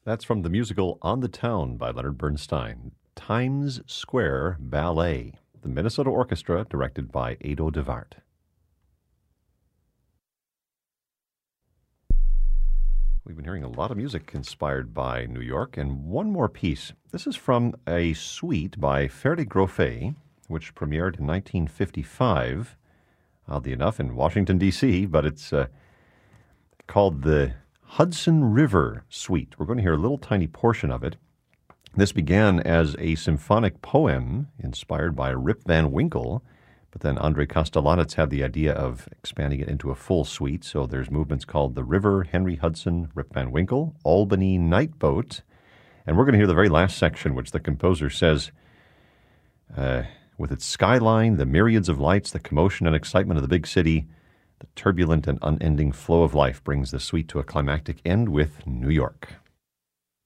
That's from the musical On the Town by Leonard Bernstein. Times Square Ballet, the Minnesota Orchestra, directed by Ado DeVart. We've been hearing a lot of music inspired by New York, and one more piece. This is from a suite by Ferde Groffet, which premiered in 1955, oddly enough, in Washington, D.C., but it's called the Hudson River Suite. We're going to hear a little tiny portion of it. This began as a symphonic poem inspired by Rip Van Winkle, but then Andre Kostelanetz had the idea of expanding it into a full suite, so there's movements called The River, Henry Hudson, Rip Van Winkle, Albany Night Boat, and we're going to hear the very last section, which the composer says, with its skyline, the myriads of lights, the commotion and excitement of the big city, the turbulent and unending flow of life brings the suite to a climactic end with New York.